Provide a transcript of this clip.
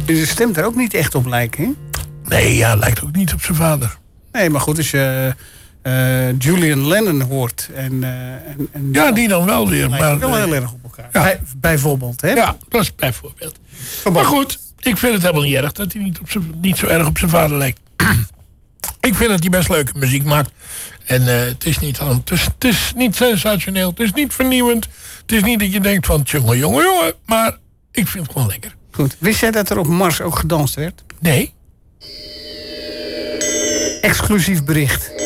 Je stemt er ook niet echt op lijken, hè? Nee, ja, lijkt ook niet op zijn vader. Nee, maar goed, als je Julian Lennon hoort en ja, die dan wel weer. Maar wel heel erg op elkaar. Ja. Bijvoorbeeld, hè? Ja, dat is bijvoorbeeld. Maar goed, ik vind het helemaal niet erg dat hij niet zo erg op zijn vader lijkt. Ik vind dat hij best leuke muziek maakt. En het is niet sensationeel, het is niet vernieuwend. Het is niet dat je denkt van, jongen. Maar ik vind het gewoon lekker. Goed. Wist jij dat er op Mars ook gedanst werd? Nee. Exclusief bericht.